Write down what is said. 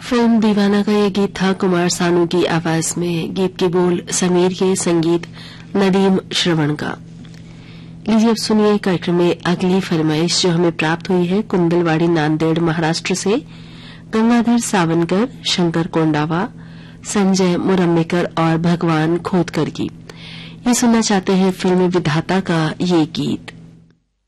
Film दीवाना का ये गीत था कुमार सानू की आवाज में। गीत के बोल समीर के, संगीत नदीम श्रवण का। लीजिए अब सुनिए कार्यक्रम में अगली फरमाइश जो हमें प्राप्त हुई है कुंदलवाड़ी नांदेड़ महाराष्ट्र से। गंगाधर सावनकर, शंकर कोंडावा, संजय मुरम्मेकर और भगवान खोदकर की ये सुनना चाहते हैं फिल्म विधाता का ये गीत।